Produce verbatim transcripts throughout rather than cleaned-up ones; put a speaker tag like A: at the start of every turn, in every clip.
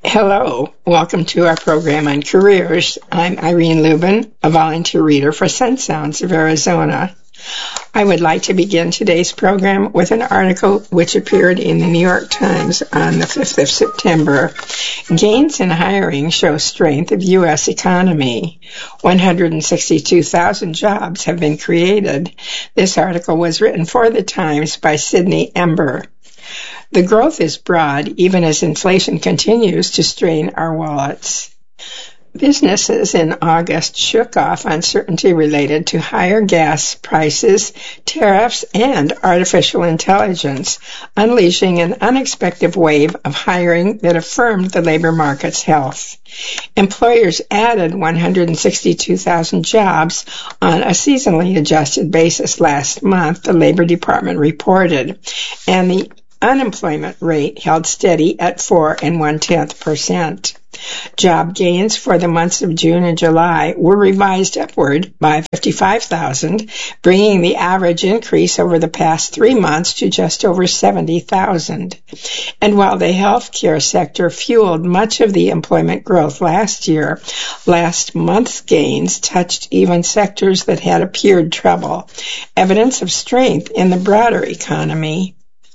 A: Hello, welcome to our program on careers. I'm Irene Lubin, a volunteer reader for Sun Sounds of Arizona. I would like to begin today's program with an article which appeared in the New York Times on the fifth of September. Gains in hiring show strength of U S economy. one hundred sixty-two thousand jobs have been created. This article was written for the Times by Sydney Ember. The growth is broad, even as inflation continues to strain our wallets. Businesses in August shook off uncertainty related to higher gas prices, tariffs, and artificial intelligence, unleashing an unexpected wave of hiring that affirmed the labor market's health. Employers added one hundred sixty-two thousand jobs on a seasonally adjusted basis last month, the Labor Department reported, and the unemployment rate held steady at four and one-tenth percent. Job gains for the months of June and July were revised upward by fifty-five thousand, bringing the average increase over the past three months to just over seventy thousand. And while the healthcare sector fueled much of the employment growth last year, last month's gains touched even sectors that had appeared trouble, evidence of strength in the broader economy.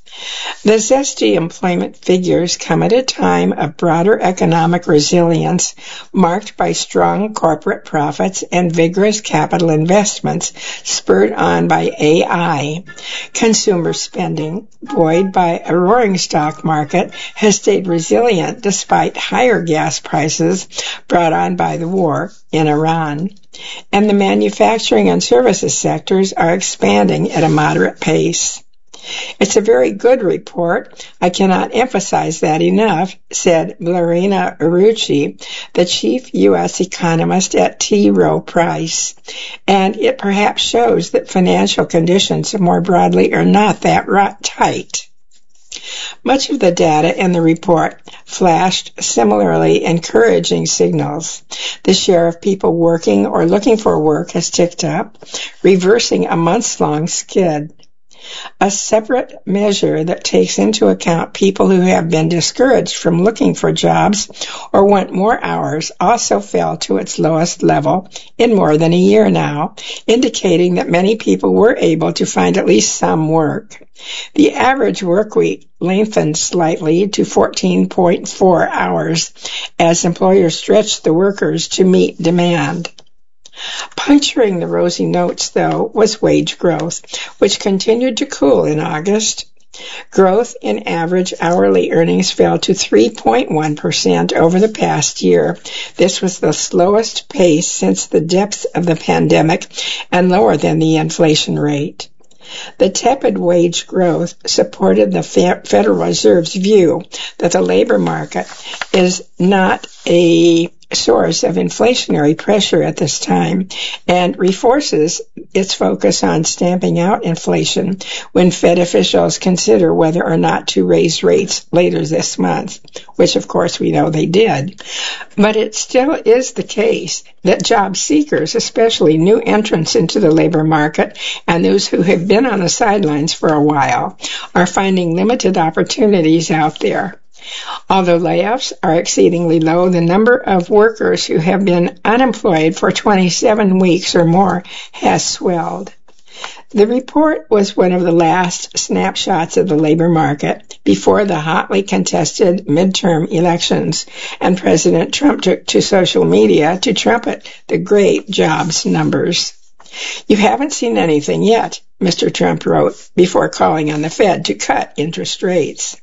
A: The zesty employment figures come at a time of broader economic resilience marked by strong corporate profits and vigorous capital investments spurred on by A I. Consumer spending, buoyed by a roaring stock market, has stayed resilient despite higher gas prices brought on by the war in Iran. And the manufacturing and services sectors are expanding at a moderate pace. It's a very good report. I cannot emphasize that enough, said Lorena Urucci, the chief U S economist at T. Rowe Price. And it perhaps shows that financial conditions more broadly are not that tight. Much of the data in the report flashed similarly encouraging signals. The share of people working or looking for work has ticked up, reversing a months-long skid. A separate measure that takes into account people who have been discouraged from looking for jobs or want more hours also fell to its lowest level in more than a year now, indicating that many people were able to find at least some work. The average work week lengthened slightly to fourteen point four hours as employers stretched the workers to meet demand. Puncturing the rosy notes, though, was wage growth, which continued to cool in August. Growth in average hourly earnings fell to three point one percent over the past year. This was the slowest pace since the depths of the pandemic and lower than the inflation rate. The tepid wage growth supported the Federal Reserve's view that the labor market is not a source of inflationary pressure at this time and reinforces its focus on stamping out inflation when Fed officials consider whether or not to raise rates later this month, which of course we know they did. But it still is the case that job seekers, especially new entrants into the labor market and those who have been on the sidelines for a while, are finding limited opportunities out there. Although layoffs are exceedingly low, the number of workers who have been unemployed for twenty-seven weeks or more has swelled. The report was one of the last snapshots of the labor market before the hotly contested midterm elections, and President Trump took to social media to trumpet the great jobs numbers. You haven't seen anything yet, Mister Trump wrote before calling on the Fed to cut interest rates.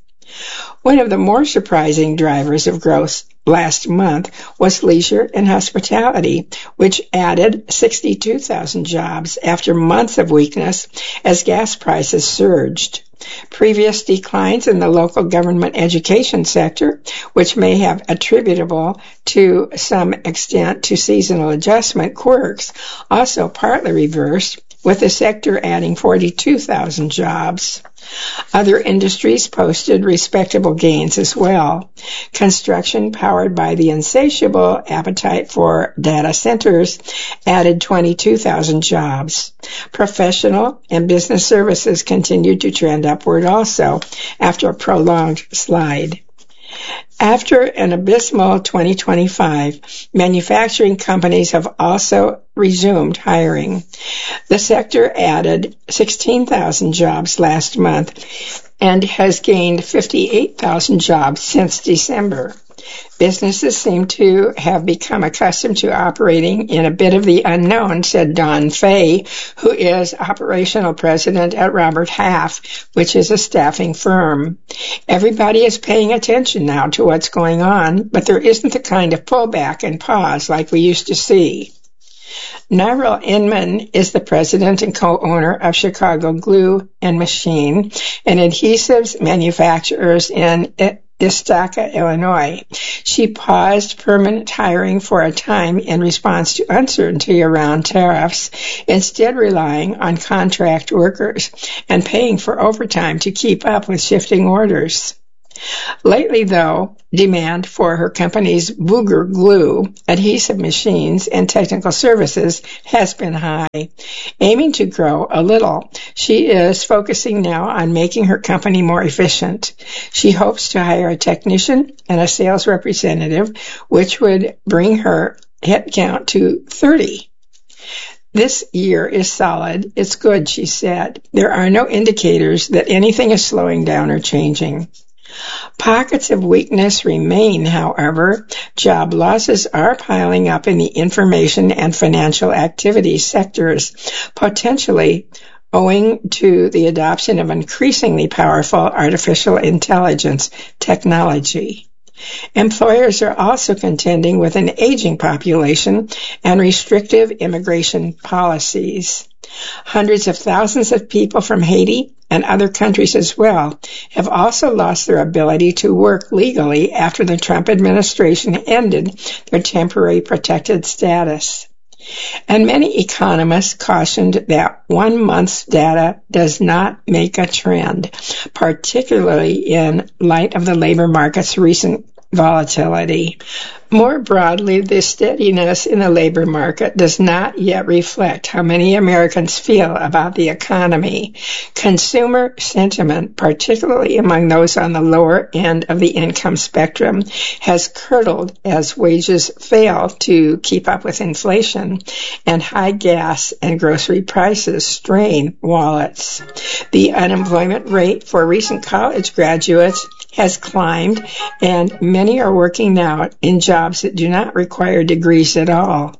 A: One of the more surprising drivers of growth last month was leisure and hospitality, which added sixty-two thousand jobs after months of weakness as gas prices surged. Previous declines in the local government education sector, which may have attributable to some extent to seasonal adjustment quirks, also partly reversed, with the sector adding forty-two thousand jobs. Other industries posted respectable gains as well. Construction, powered by the insatiable appetite for data centers, added twenty-two thousand jobs. Professional and business services continued to trend upward also after a prolonged slide. After an abysmal twenty twenty-five, manufacturing companies have also resumed hiring. The sector added sixteen thousand jobs last month and has gained fifty-eight thousand jobs since December. Businesses seem to have become accustomed to operating in a bit of the unknown, said Don Fay, who is operational president at Robert Half, which is a staffing firm. Everybody is paying attention now to what's going on, but there isn't the kind of pullback and pause like we used to see. Nyril Inman is the president and co-owner of Chicago Glue and Machine, an adhesives manufacturers in Ithaca, Illinois. She paused permanent hiring for a time in response to uncertainty around tariffs, instead relying on contract workers and paying for overtime to keep up with shifting orders. Lately, though, demand for her company's Booger Glue, adhesive machines, and technical services has been high. Aiming to grow a little, she is focusing now on making her company more efficient. She hopes to hire a technician and a sales representative, which would bring her headcount to thirty. This year is solid. It's good, she said. There are no indicators that anything is slowing down or changing. Pockets of weakness remain, however. Job losses are piling up in the information and financial activity sectors, potentially owing to the adoption of increasingly powerful artificial intelligence technology. Employers are also contending with an aging population and restrictive immigration policies. Hundreds of thousands of people from Haiti and other countries as well have also lost their ability to work legally after the Trump administration ended their temporary protected status. And many economists cautioned that one month's data does not make a trend, particularly in light of the labor market's recent volatility. More broadly, the steadiness in the labor market does not yet reflect how many Americans feel about the economy. Consumer sentiment, particularly among those on the lower end of the income spectrum, has curdled as wages fail to keep up with inflation, and high gas and grocery prices strain wallets. The unemployment rate for recent college graduates has climbed, and many are working now in jobs that do not require degrees at all.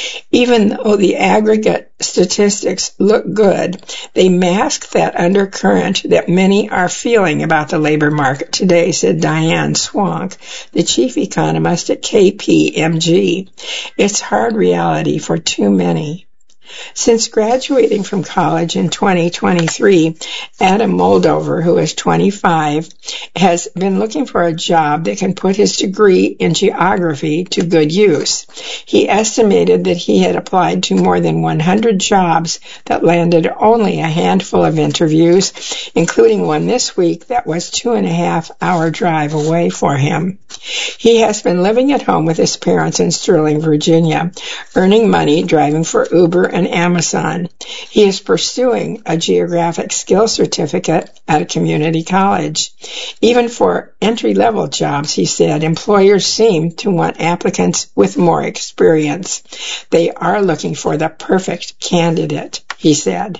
A: Even though the aggregate statistics look good, they mask that undercurrent that many are feeling about the labor market today, said Diane Swank, the chief economist at K P M G. It's hard reality for too many. Since graduating from college in twenty twenty-three, Adam Moldover, who is twenty-five, has been looking for a job that can put his degree in geography to good use. He estimated that he had applied to more than one hundred jobs that landed only a handful of interviews, including one this week that was two and a half hour drive away for him. He has been living at home with his parents in Sterling, Virginia, earning money driving for Uber and Amazon. He is pursuing a geographic skills certificate at a community college. Even for entry-level jobs, he said, employers seem to want applicants with more experience. They are looking for the perfect candidate, he said.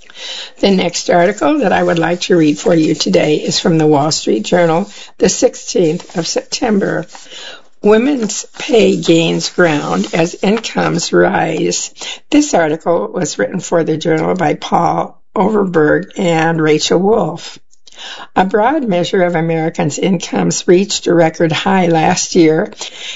A: The next article that I would like to read for you today is from the Wall Street Journal, the sixteenth of September. Women's pay gains ground as incomes rise. This article was written for the Journal by Paul Overberg and Rachel Wolf. A broad measure of Americans' incomes reached a record high last year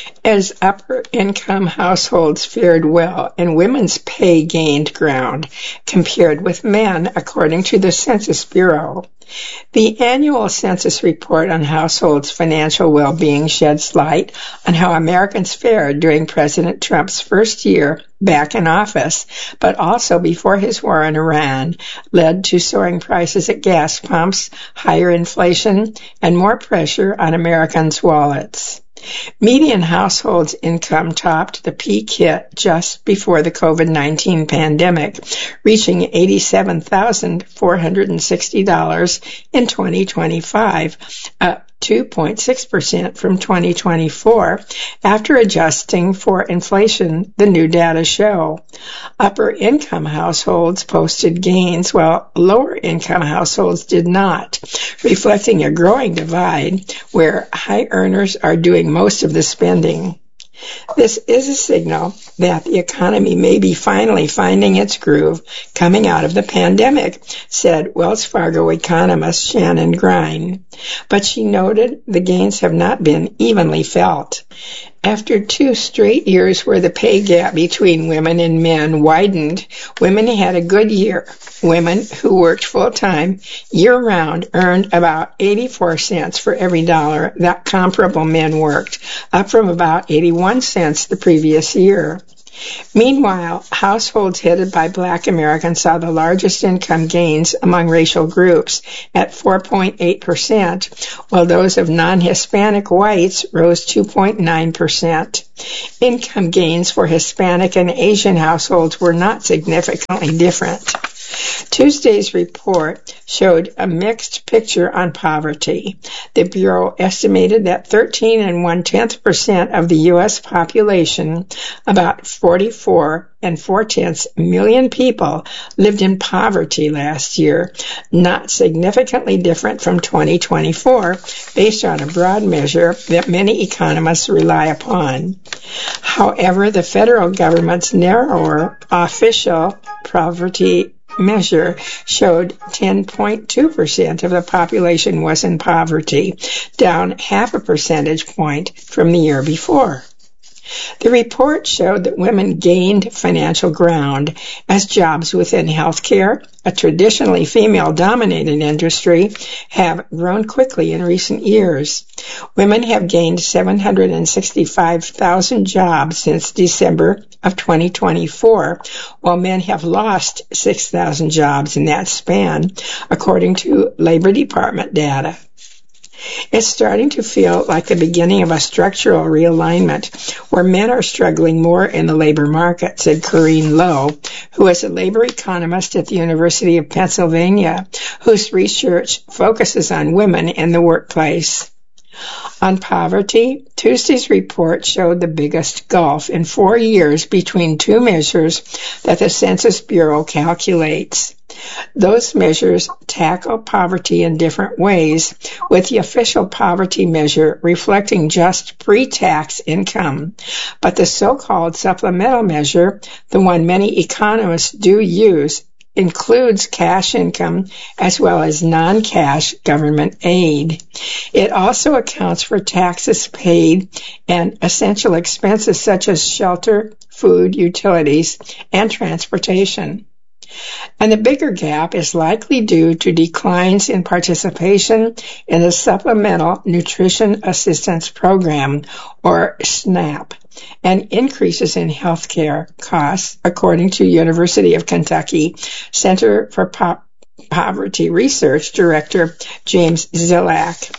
A: as upper-income households fared well and women's pay gained ground compared with men, according to the Census Bureau. The annual census report on households' financial well-being sheds light on how Americans fared during President Trump's first year back in office, but also before his war in Iran led to soaring prices at gas pumps, higher inflation, and more pressure on Americans' wallets. Median households' income topped the peak hit just before the COVID nineteen pandemic, reaching eighty-seven thousand four hundred sixty dollars in twenty twenty-five, a two point six percent from twenty twenty-four after adjusting for inflation, the new data show. Upper-income households posted gains while lower-income households did not, reflecting a growing divide where high earners are doing most of the spending. This is a signal that the economy may be finally finding its groove coming out of the pandemic, said Wells Fargo economist Shannon Grein. But she noted the gains have not been evenly felt. After two straight years where the pay gap between women and men widened, women had a good year. Women who worked full-time, year-round, earned about eighty-four cents for every dollar that comparable men worked, up from about eighty-one cents the previous year. Meanwhile, households headed by Black Americans saw the largest income gains among racial groups at four point eight percent, while those of non-Hispanic whites rose two point nine percent. Income gains for Hispanic and Asian households were not significantly different. Tuesday's report showed a mixed picture on poverty. The Bureau estimated that thirteen and one-tenth percent of the U S population, about forty-four and four-tenths million people, lived in poverty last year, not significantly different from twenty twenty-four, based on a broad measure that many economists rely upon. However, the federal government's narrower official poverty measure showed ten point two percent of the population was in poverty, down half a percentage point from the year before. The report showed that women gained financial ground as jobs within healthcare, a traditionally female-dominated industry, have grown quickly in recent years. Women have gained seven hundred sixty-five thousand jobs since December of twenty twenty-four, while men have lost six thousand jobs in that span, according to Labor Department data. It's starting to feel like the beginning of a structural realignment where men are struggling more in the labor market, said Corrine Lowe, who is a labor economist at the University of Pennsylvania, whose research focuses on women in the workplace. On poverty, Tuesday's report showed the biggest gulf in four years between two measures that the Census Bureau calculates. Those measures tackle poverty in different ways, with the official poverty measure reflecting just pre-tax income. But the so-called supplemental measure, the one many economists do use, includes cash income as well as non-cash government aid. It also accounts for taxes paid and essential expenses such as shelter, food, utilities, and transportation. And the bigger gap is likely due to declines in participation in the Supplemental Nutrition Assistance Program, or SNAP, and increases in health care costs, according to University of Kentucky Center for po- Poverty Research Director James Zilak.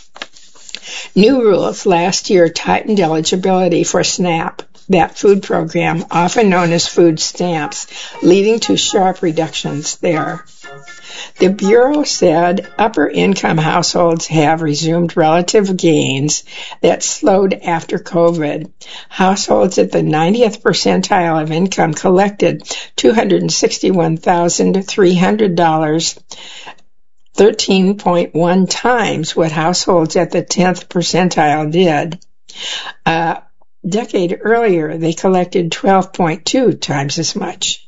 A: New rules last year tightened eligibility for SNAP, that food program, often known as food stamps, leading to sharp reductions there. The Bureau said upper-income households have resumed relative gains that slowed after COVID. Households at the ninetieth percentile of income collected two hundred sixty-one thousand three hundred dollars, thirteen point one times what households at the tenth percentile did. A decade earlier, they collected twelve point two times as much.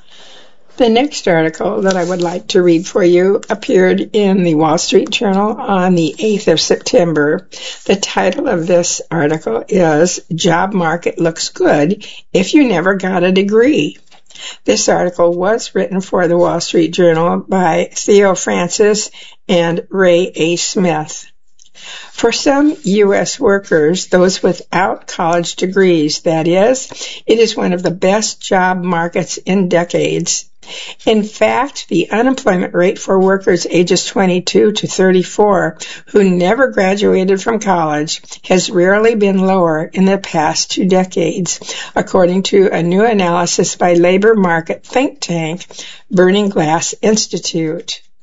A: The next article that I would like to read for you appeared in the Wall Street Journal on the eighth of September. The title of this article is Job Market Looks Good If You Never Got a Degree. This article was written for the Wall Street Journal by Theo Francis and Ray A. Smith. For some U S workers, those without college degrees, that is, it is one of the best job markets in decades. In fact, the unemployment rate for workers ages twenty-two to thirty-four who never graduated from college has rarely been lower in the past two decades, according to a new analysis by labor market think tank Burning Glass Institute.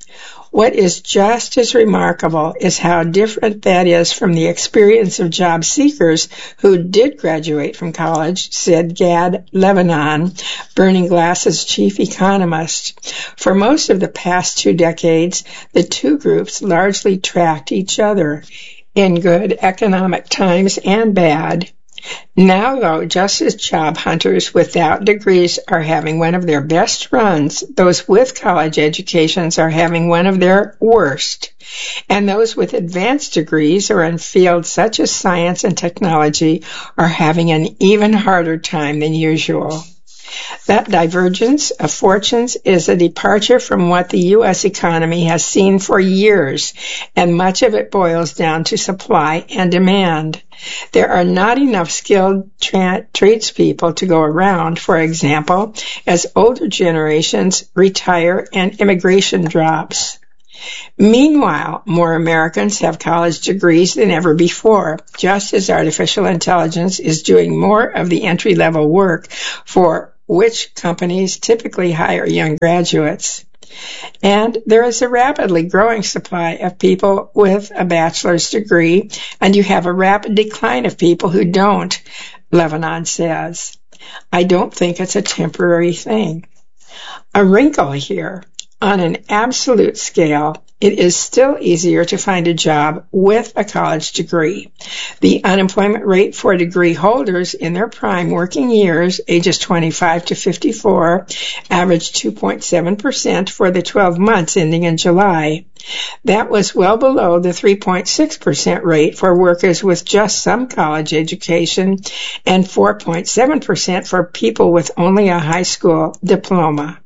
A: What is just as remarkable is how different that is from the experience of job seekers who did graduate from college, said Gad Lebanon, Burning Glass's chief economist. For most of the past two decades, the two groups largely tracked each other in good economic times and bad. Now, though, just as job hunters without degrees are having one of their best runs, those with college educations are having one of their worst. And those with advanced degrees or in fields such as science and technology are having an even harder time than usual. That divergence of fortunes is a departure from what the U S economy has seen for years, and much of it boils down to supply and demand. There are not enough skilled tra- tradespeople to go around, for example, as older generations retire and immigration drops. Meanwhile, more Americans have college degrees than ever before, just as artificial intelligence is doing more of the entry-level work for which companies typically hire young graduates. And there is a rapidly growing supply of people with a bachelor's degree, and you have a rapid decline of people who don't, Lebanon says. I don't think it's a temporary thing. A wrinkle here. On an absolute scale, it is still easier to find a job with a college degree. The unemployment rate for degree holders in their prime working years, ages twenty-five to fifty-four, averaged two point seven percent for the twelve months ending in July. That was well below the three point six percent rate for workers with just some college education and four point seven percent for people with only a high school diploma.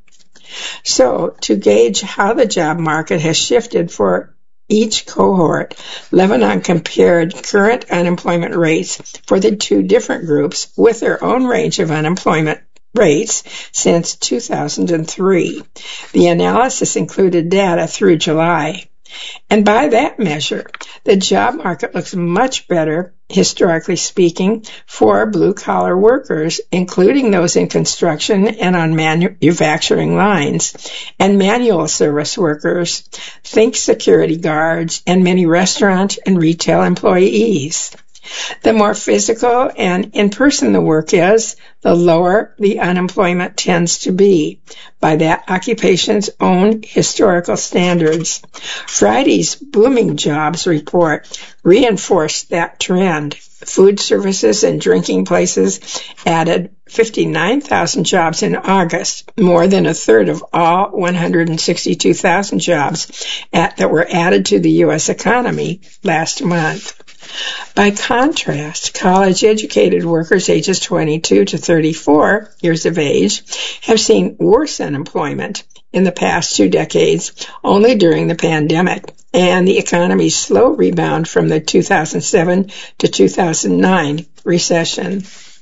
A: So, to gauge how the job market has shifted for each cohort, Lebanon compared current unemployment rates for the two different groups with their own range of unemployment rates since two thousand three. The analysis included data through July. And by that measure, the job market looks much better, historically speaking, for blue-collar workers, including those in construction and on manufacturing lines, and manual service workers, think security guards, and many restaurant and retail employees. The more physical and in-person the work is, the lower the unemployment tends to be, by that occupation's own historical standards. Friday's booming jobs report reinforced that trend. Food services and drinking places added fifty-nine thousand jobs in August, more than a third of all one hundred sixty-two thousand jobs at, that were added to the U S economy last month. By contrast, college-educated workers ages twenty-two to thirty-four years of age have seen worse unemployment in the past two decades, only during the pandemic, and the economy's slow rebound from the two thousand seven to two thousand nine recession.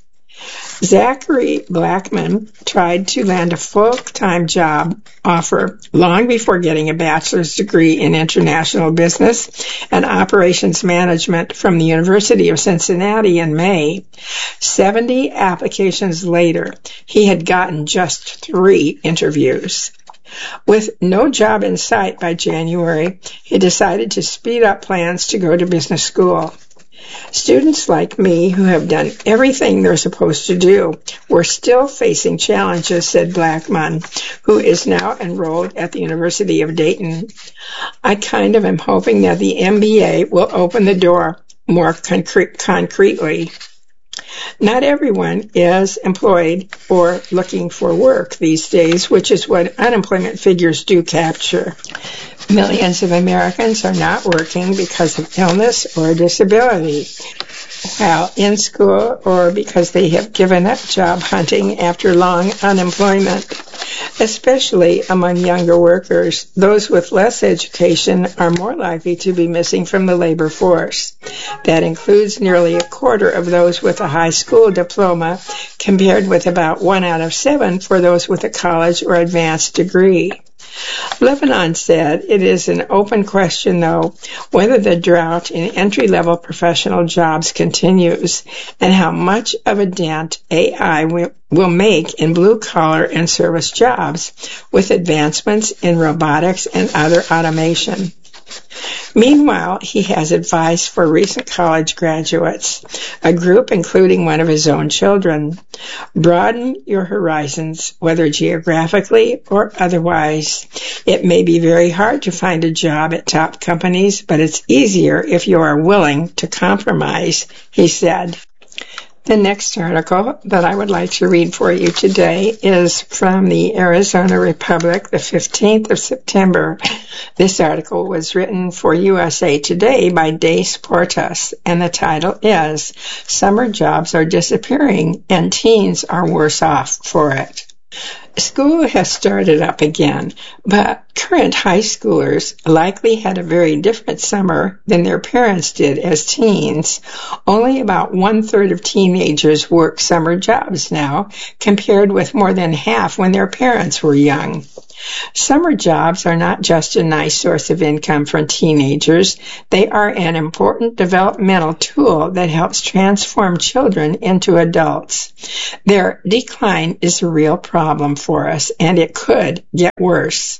A: Zachary Blackman tried to land a full-time job offer long before getting a bachelor's degree in international business and operations management from the University of Cincinnati in May. seventy applications later, he had gotten just three interviews. With no job in sight by January, he decided to speed up plans to go to business school. Students like me who have done everything they're supposed to do were still facing challenges, said Blackman, who is now enrolled at the University of Dayton. I kind of am hoping that the M B A will open the door more concre- concretely. Not everyone is employed or looking for work these days, which is what unemployment figures do capture. Millions of Americans are not working because of illness or disability, while in school or because they have given up job hunting after long unemployment. Especially among younger workers, those with less education are more likely to be missing from the labor force. That includes nearly a quarter of those with a high school diploma, compared with about one out of seven for those with a college or advanced degree. Lebanon said it is an open question, though, whether the drought in entry-level professional jobs continues and how much of a dent A I will, will make in blue-collar and service jobs with advancements in robotics and other automation. Meanwhile, he has advice for recent college graduates, a group including one of his own children. Broaden your horizons, whether geographically or otherwise. It may be very hard to find a job at top companies, but it's easier if you are willing to compromise, he said. The next article that I would like to read for you today is from the Arizona Republic, the fifteenth of September. This article was written for U S A Today by Dace Portas, and the title is Summer Jobs Are Disappearing and Teens Are Worse Off for It. School has started up again, but current high schoolers likely had a very different summer than their parents did as teens. Only about one-third of teenagers work summer jobs now, compared with more than half when their parents were young. Summer jobs are not just a nice source of income for teenagers. They are an important developmental tool that helps transform children into adults. Their decline is a real problem for us, and it could get worse.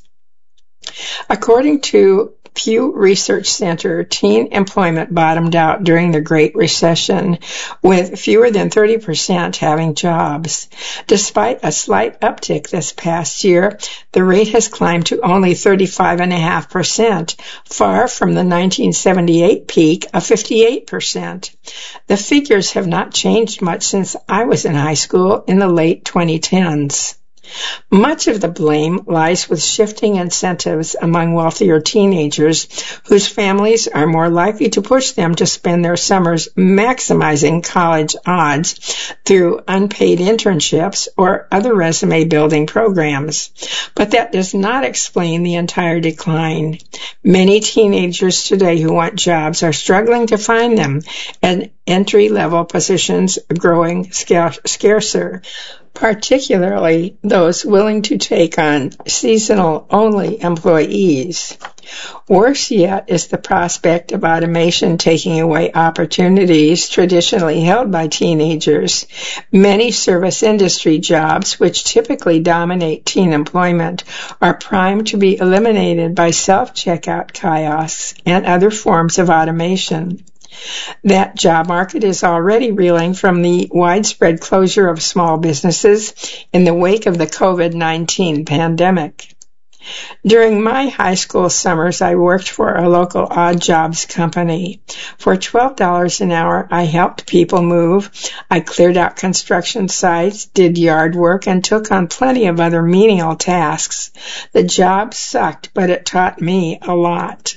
A: According to Pew Research Center, teen employment bottomed out during the Great Recession, with fewer than thirty percent having jobs. Despite a slight uptick this past year, the rate has climbed to only thirty-five point five percent, far from the nineteen seventy-eight peak of fifty-eight percent. The figures have not changed much since I was in high school in the late twenty tens. Much of the blame lies with shifting incentives among wealthier teenagers whose families are more likely to push them to spend their summers maximizing college odds through unpaid internships or other resume-building programs. But that does not explain the entire decline. Many teenagers today who want jobs are struggling to find them, and entry-level positions are growing scarcer, particularly those willing to take on seasonal-only employees. Worse yet is the prospect of automation taking away opportunities traditionally held by teenagers. Many service industry jobs, which typically dominate teen employment, are primed to be eliminated by self-checkout kiosks and other forms of automation. That job market is already reeling from the widespread closure of small businesses in the wake of the COVID nineteen pandemic. During my high school summers, I worked for a local odd jobs company. For twelve dollars an hour, I helped people move. I cleared out construction sites, did yard work, and took on plenty of other menial tasks. The job sucked, but it taught me a lot.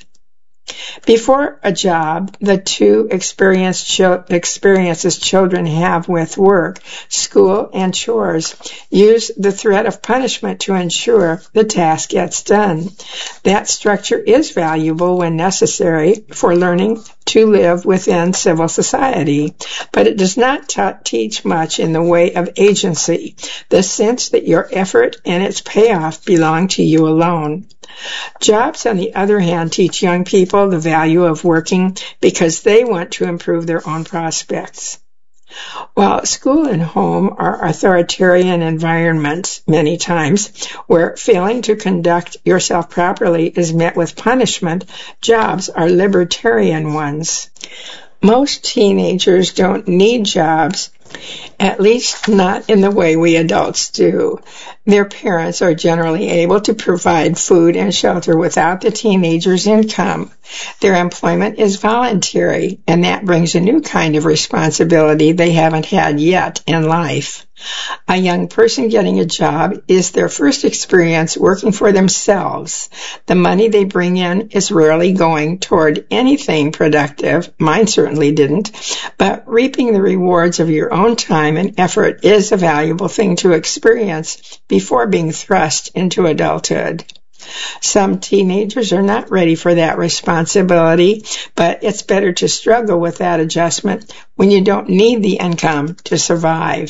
A: Before a job, the two experience chil- experiences children have with work, school, and chores use the threat of punishment to ensure the task gets done. That structure is valuable when necessary for learning to live within civil society, but it does not t- teach much in the way of agency, the sense that your effort and its payoff belong to you alone. Jobs, on the other hand, teach young people the value of working because they want to improve their own prospects. While school and home are authoritarian environments many times, where failing to conduct yourself properly is met with punishment, jobs are libertarian ones. Most teenagers don't need jobs, at least not in the way we adults do. Their parents are generally able to provide food and shelter without the teenager's income. Their employment is voluntary, and that brings a new kind of responsibility they haven't had yet in life. A young person getting a job is their first experience working for themselves. The money they bring in is rarely going toward anything productive. Mine certainly didn't. But reaping the rewards of your own time and effort is a valuable thing to experience before being thrust into adulthood. Some teenagers are not ready for that responsibility, but it's better to struggle with that adjustment when you don't need the income to survive.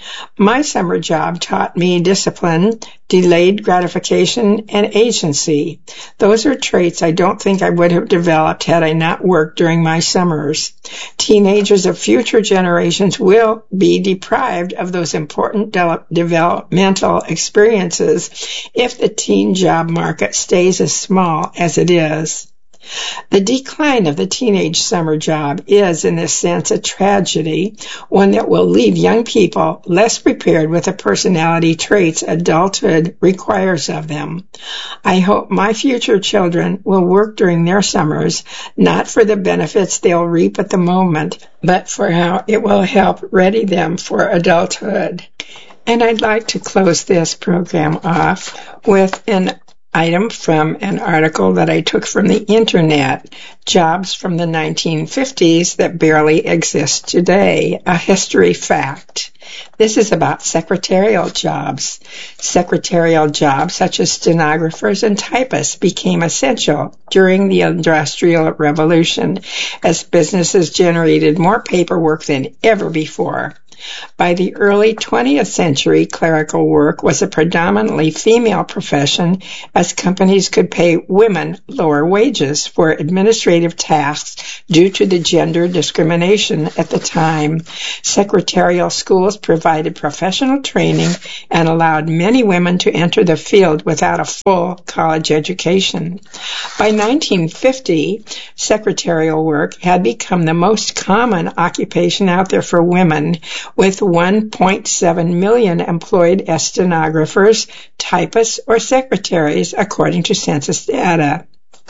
A: My summer job taught me discipline, delayed gratification, and agency. Those are traits I don't think I would have developed had I not worked during my summers. Teenagers of future generations will be deprived of those important de- developmental experiences if the teen job market stays as small as it is. The decline of the teenage summer job is, in this sense, a tragedy, one that will leave young people less prepared with the personality traits adulthood requires of them. I hope my future children will work during their summers, not for the benefits they'll reap at the moment, but for how it will help ready them for adulthood. And I'd like to close this program off with an item from an article that I took from the internet, Jobs from the nineteen fifties that barely exist today, a history fact. This is about secretarial jobs. Secretarial jobs such as stenographers and typists became essential during the Industrial Revolution as businesses generated more paperwork than ever before. By the early twentieth century, clerical work was a predominantly female profession as companies could pay women lower wages for administrative tasks due to the gender discrimination at the time. Secretarial schools provided professional training and allowed many women to enter the field without a full college education. By nineteen fifty, secretarial work had become the most common occupation out there for women, with one point seven million employed as stenographers, typists, or secretaries, according to census data.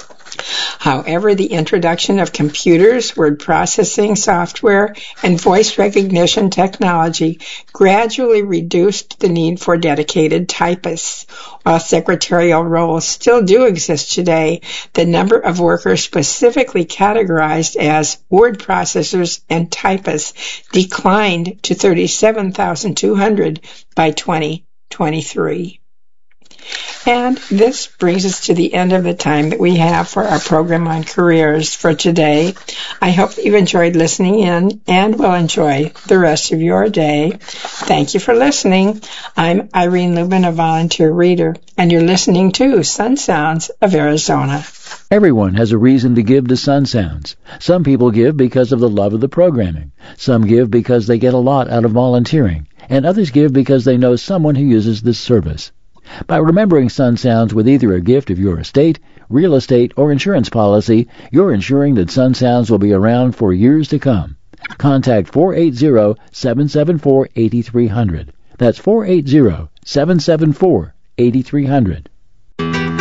A: However, the introduction of computers, word processing software, and voice recognition technology gradually reduced the need for dedicated typists. While secretarial roles still do exist today, the number of workers specifically categorized as word processors and typists declined to thirty-seven thousand two hundred by twenty twenty-three. And this brings us to the end of the time that we have for our program on careers for today. I hope that you've enjoyed listening in and will enjoy the rest of your day. Thank you for listening. I'm Irene Lubin, a volunteer reader, and you're listening to Sun Sounds of Arizona.
B: Everyone has a reason to give to Sun Sounds. Some people give because of the love of the programming. Some give because they get a lot out of volunteering. And others give because they know someone who uses this service. By remembering Sun Sounds with either a gift of your estate, real estate, or insurance policy, you're ensuring that Sun Sounds will be around for years to come. Contact four eight zero, seven seven four, eight three zero zero. That's four eight zero, seven seven four, eight three zero zero.